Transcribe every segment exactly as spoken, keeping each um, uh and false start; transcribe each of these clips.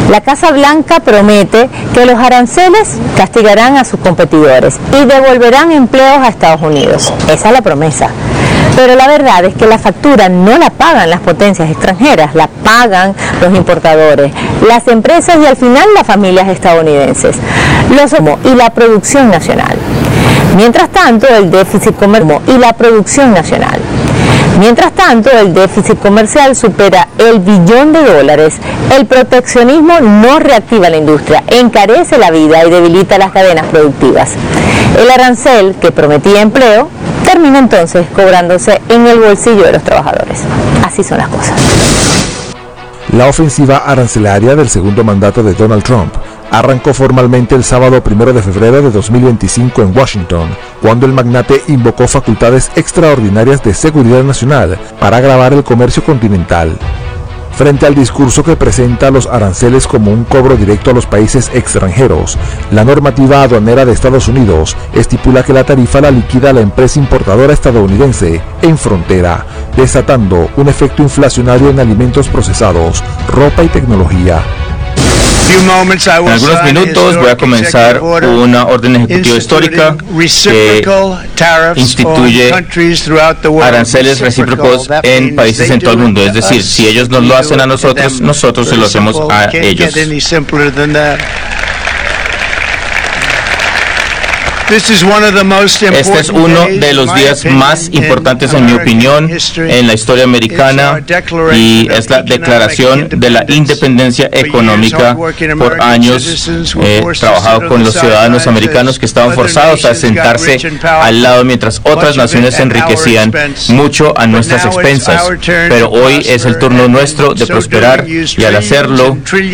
La Casa Blanca promete que los aranceles castigarán a sus competidores y devolverán empleos a Estados Unidos. Esa es la promesa. Pero la verdad es que la factura no la pagan las potencias extranjeras, la pagan los importadores, las empresas y al final las familias estadounidenses, los y la producción nacional. Mientras tanto, el déficit comercial y la producción nacional. Mientras tanto, el déficit comercial supera el billón de dólares. El proteccionismo no reactiva la industria, encarece la vida y debilita las cadenas productivas. El arancel, que prometía empleo, termina entonces cobrándose en el bolsillo de los trabajadores. Así son las cosas. La ofensiva arancelaria del segundo mandato de Donald Trump arrancó formalmente el sábado primero de febrero de dos mil veinticinco en Washington, cuando el magnate invocó facultades extraordinarias de seguridad nacional para agravar el comercio continental. Frente al discurso que presenta los aranceles como un cobro directo a los países extranjeros, la normativa aduanera de Estados Unidos estipula que la tarifa la liquida la empresa importadora estadounidense en frontera, desatando un efecto inflacionario en alimentos procesados, ropa y tecnología. En algunos minutos voy a comenzar una orden ejecutiva histórica que instituye aranceles recíprocos en países en todo el mundo. Es decir, si ellos nos lo hacen a nosotros, nosotros se lo hacemos a ellos. Este es uno de los días más importantes, en mi opinión, en la historia americana, y es la declaración de la independencia económica. Por años he trabajado con los ciudadanos americanos que estaban forzados a sentarse al lado mientras otras naciones se enriquecían mucho a nuestras expensas. Pero hoy es el turno nuestro de prosperar, y al hacerlo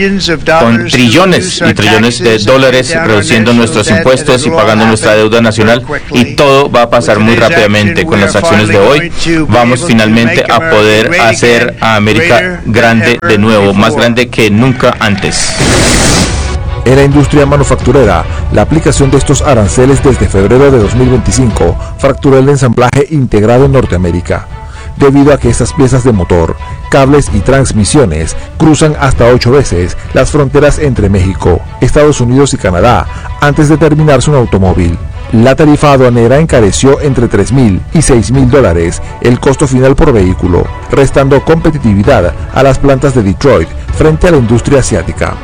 con trillones y trillones de dólares, reduciendo nuestros impuestos y pagando nuestros la deuda nacional, y todo va a pasar muy rápidamente. Con las acciones de hoy vamos finalmente a poder hacer a América grande de nuevo, más grande que nunca antes. En la industria manufacturera, la aplicación de estos aranceles desde febrero de dos mil veinticinco fracturó el ensamblaje integrado en Norteamérica, debido a que estas piezas de motor, cables y transmisiones cruzan hasta ocho veces las fronteras entre México, Estados Unidos y Canadá antes de terminarse un automóvil. La tarifa aduanera encareció entre tres mil y seis mil dólares el costo final por vehículo, restando competitividad a las plantas de Detroit frente a la industria asiática.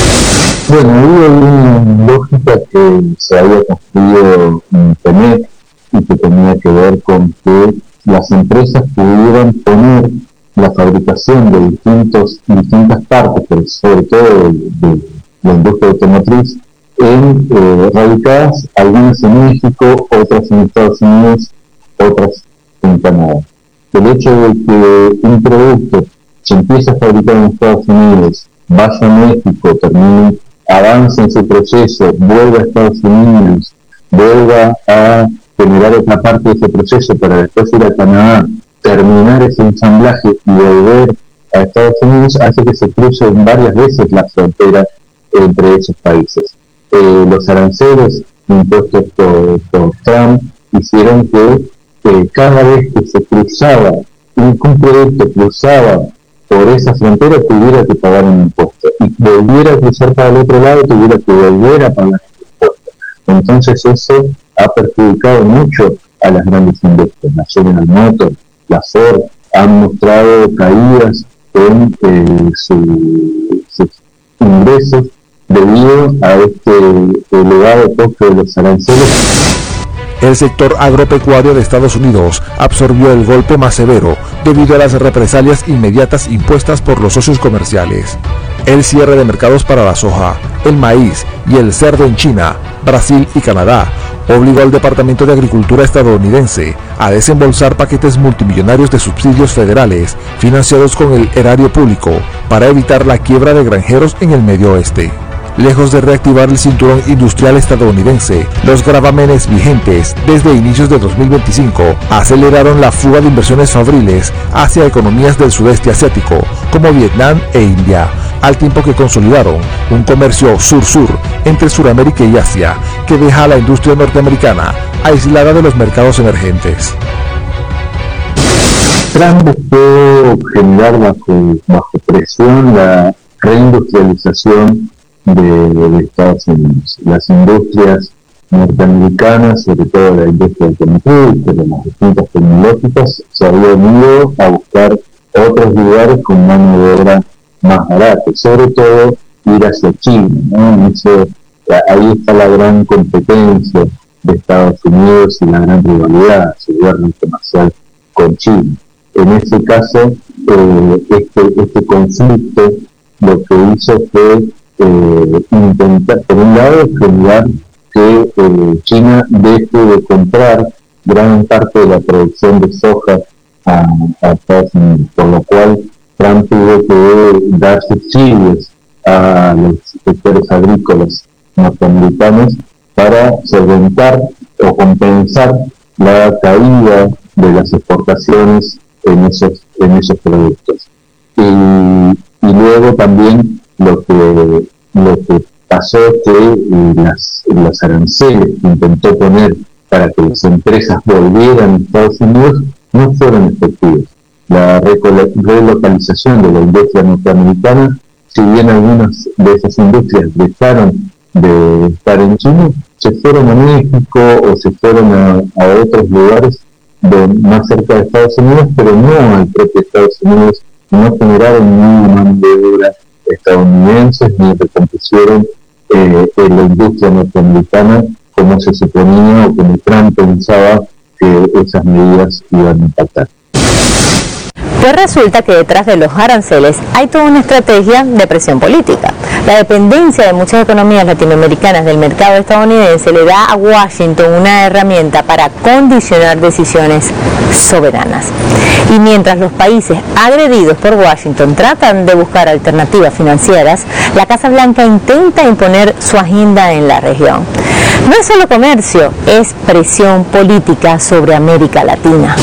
Bueno, hubo una lógica que se había construido en Internet y que tenía que ver con que las empresas pudieran poner la fabricación de distintos, distintas partes, pero sobre todo de, de la industria automotriz, en, eh, radicadas, algunas en México, otras en Estados Unidos, otras en Canadá. El hecho de que un producto se empieza a fabricar en Estados Unidos, vaya a México, termine, avance en su proceso, vuelva a Estados Unidos, vuelva a generar otra parte de ese proceso para después ir a Canadá, terminar ese ensamblaje y volver a Estados Unidos, hace que se crucen varias veces la frontera entre esos países. Eh, los aranceles impuestos por, por Trump hicieron que, que cada vez que se cruzaba, un, un producto cruzaba por esa frontera, tuviera que pagar un impuesto, y volviera a cruzar para el otro lado, tuviera que volver a pagar el impuesto. Entonces eso ha perjudicado mucho a las grandes industrias. La General Motors, la Ford, han mostrado caídas en eh, su, sus ingresos debido a este elevado costo de los aranceles. El sector agropecuario de Estados Unidos absorbió el golpe más severo debido a las represalias inmediatas impuestas por los socios comerciales. El cierre de mercados para la soja, el maíz y el cerdo en China, Brasil y Canadá obligó al Departamento de Agricultura estadounidense a desembolsar paquetes multimillonarios de subsidios federales financiados con el erario público para evitar la quiebra de granjeros en el Medio Oeste. Lejos de reactivar el cinturón industrial estadounidense, los gravámenes vigentes desde inicios de dos mil veinticinco aceleraron la fuga de inversiones fabriles hacia economías del sudeste asiático, como Vietnam e India, al tiempo que consolidaron un comercio sur-sur entre Sudamérica y Asia, que deja a la industria norteamericana aislada de los mercados emergentes. Trump buscó generar bajo, bajo presión la reindustrialización de, de Estados Unidos. Las industrias norteamericanas, sobre todo la industria automotriz, pero las distintas tecnológicas, se habían ido a buscar otros lugares con mano de obra más barata, sobre todo ir hacia China, ¿no? Eso, ahí está la gran competencia de Estados Unidos y la gran rivalidad, su guerra comercial con China. En ese caso, eh, este, este conflicto lo que hizo fue eh, intentar, por un lado, generar que eh, China deje de comprar gran parte de la producción de soja a, a Estados Unidos, por lo cual Trump tuvo que dar subsidios a los sectores agrícolas norteamericanos para solventar o compensar la caída de las exportaciones en esos, en esos productos. Y, y luego también lo que, lo que pasó que las, los aranceles que intentó poner para que las empresas volvieran a Estados Unidos no fueron efectivos. La relocalización de la industria norteamericana, si bien algunas de esas industrias dejaron de estar en China, se fueron a México o se fueron a, a otros lugares de, más cerca de Estados Unidos, pero no al propio Estados Unidos, no generaron ni mano de obra estadounidenses ni recompusieron eh, en la industria norteamericana como se suponía o como Trump pensaba que esas medidas iban a impactar. Pues resulta que detrás de los aranceles hay toda una estrategia de presión política. La dependencia de muchas economías latinoamericanas del mercado estadounidense le da a Washington una herramienta para condicionar decisiones soberanas. Y mientras los países agredidos por Washington tratan de buscar alternativas financieras, la Casa Blanca intenta imponer su agenda en la región. No es solo comercio, es presión política sobre América Latina.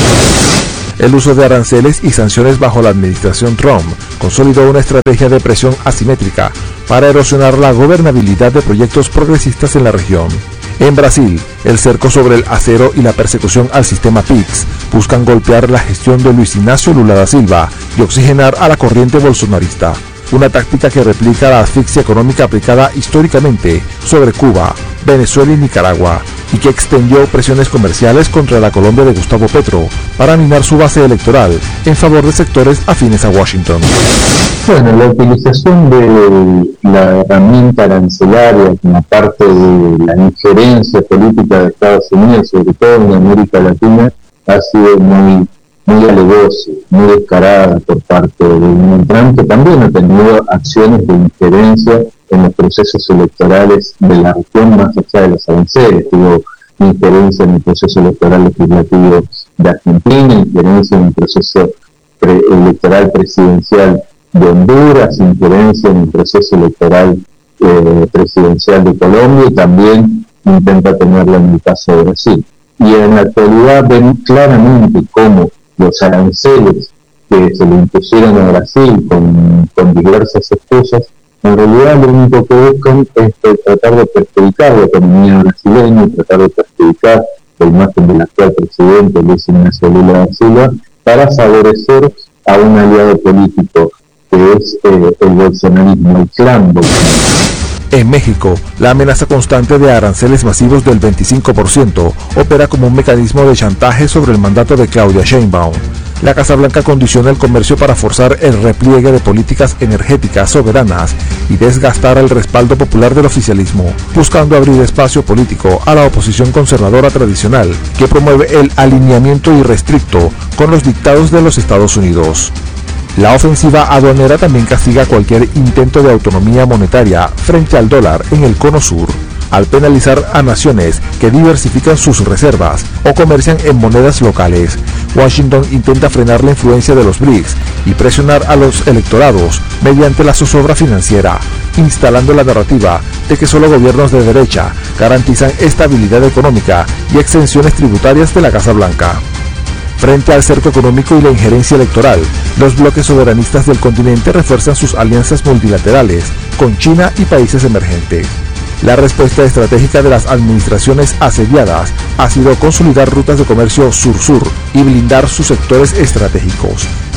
El uso de aranceles y sanciones bajo la administración Trump consolidó una estrategia de presión asimétrica para erosionar la gobernabilidad de proyectos progresistas en la región. En Brasil, el cerco sobre el acero y la persecución al sistema PIX buscan golpear la gestión de Luis Ignacio Lula da Silva y oxigenar a la corriente bolsonarista, una táctica que replica la asfixia económica aplicada históricamente sobre Cuba, Venezuela y Nicaragua, y que extendió presiones comerciales contra la Colombia de Gustavo Petro para minar su base electoral en favor de sectores afines a Washington. Bueno, la utilización de la herramienta arancelaria como parte de la injerencia política de Estados Unidos, sobre todo en América Latina, ha sido muy, muy alevosa, muy descarada por parte de Donald Trump, que también ha tenido acciones de injerencia en los procesos electorales de la región más allá de los aranceles. Tuvo injerencia en el proceso electoral legislativo de Argentina, injerencia en el proceso pre- electoral presidencial de Honduras, injerencia en el proceso electoral eh, presidencial de Colombia, y también intenta tenerla en el caso de Brasil. Y en la actualidad ven claramente cómo los aranceles que se le impusieron a Brasil con, con diversas excusas, en realidad lo único que buscan es tratar de perjudicar la economía brasileña, tratar de perjudicar la imagen del actual presidente Luis Ignacio Lula da Silva, para favorecer a un aliado político que es eh, el bolsonarismo, el clan bolsonarista. En México, la amenaza constante de aranceles masivos del veinticinco por ciento opera como un mecanismo de chantaje sobre el mandato de Claudia Sheinbaum. La Casa Blanca condiciona el comercio para forzar el repliegue de políticas energéticas soberanas y desgastar el respaldo popular del oficialismo, buscando abrir espacio político a la oposición conservadora tradicional, que promueve el alineamiento irrestricto con los dictados de los Estados Unidos. La ofensiva aduanera también castiga cualquier intento de autonomía monetaria frente al dólar en el cono sur, al penalizar a naciones que diversifican sus reservas o comercian en monedas locales. Washington intenta frenar la influencia de los B R I C S y presionar a los electorados mediante la zozobra financiera, instalando la narrativa de que solo gobiernos de derecha garantizan estabilidad económica y exenciones tributarias de la Casa Blanca. Frente al cerco económico y la injerencia electoral, los bloques soberanistas del continente refuerzan sus alianzas multilaterales con China y países emergentes. La respuesta estratégica de las administraciones asediadas ha sido consolidar rutas de comercio sur-sur y blindar sus sectores estratégicos.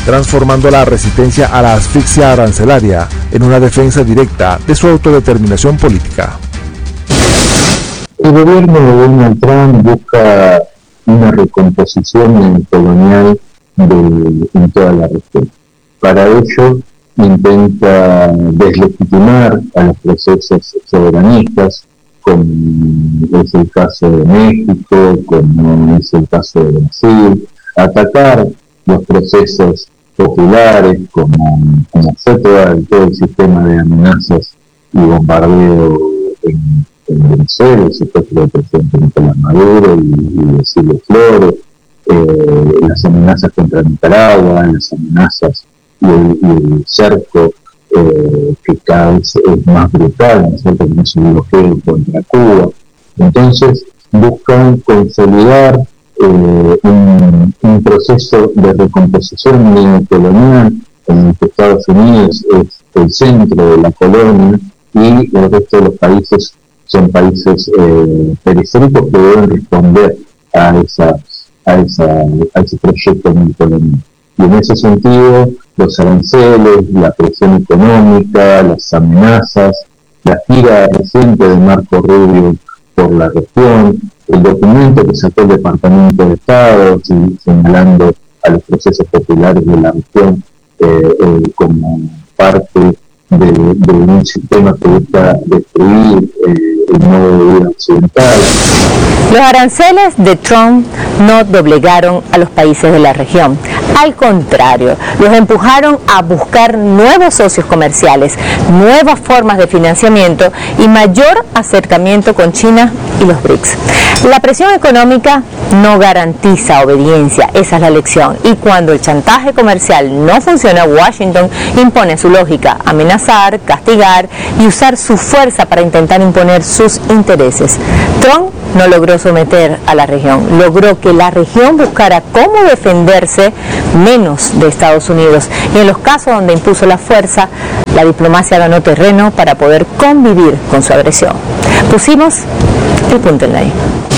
transformando la resistencia a la asfixia arancelaria en una defensa directa de su autodeterminación política. El gobierno de Donald Trump busca una recomposición colonial de, en toda la región. Para ello intenta deslegitimar a los procesos soberanistas, como es el caso de México, como es el caso de Brasil, atacar los procesos populares, como, como fue todo, todo el sistema de amenazas y bombardeo en, en Venezuela, el secuestro del presidente Nicolás Maduro y, y de Silvio Flores, eh, las amenazas contra Nicaragua, las amenazas y el, y el cerco eh, que cada vez es más brutal, ¿no es cierto?, que es un bloqueo contra Cuba. Entonces buscan consolidar eh, un, un proceso de recomposición neocolonial en el que Estados Unidos es el centro de la colonia y el resto de los países son países eh, periféricos que deben responder a, esa, a, esa, a ese proyecto neocolonial. Y en ese sentido, los aranceles, la presión económica, las amenazas, la gira reciente de Marco Rubio por la región, el documento que sacó el Departamento de Estado señalando a los procesos populares de la región eh, eh, como parte de, de un sistema que busca destruir eh, el modo de vida occidental. Los aranceles de Trump no doblegaron a los países de la región. Al contrario, los empujaron a buscar nuevos socios comerciales, nuevas formas de financiamiento y mayor acercamiento con China y los B R I C S. La presión económica no garantiza obediencia, esa es la lección. Y cuando el chantaje comercial no funciona, Washington impone su lógica: amenazar, castigar y usar su fuerza para intentar imponer sus intereses. Trump no logró someter a la región, logró que la región buscara cómo defenderse menos de Estados Unidos, y en los casos donde impuso la fuerza, la diplomacia ganó terreno para poder convivir con su agresión. Pusimos el punto en la I.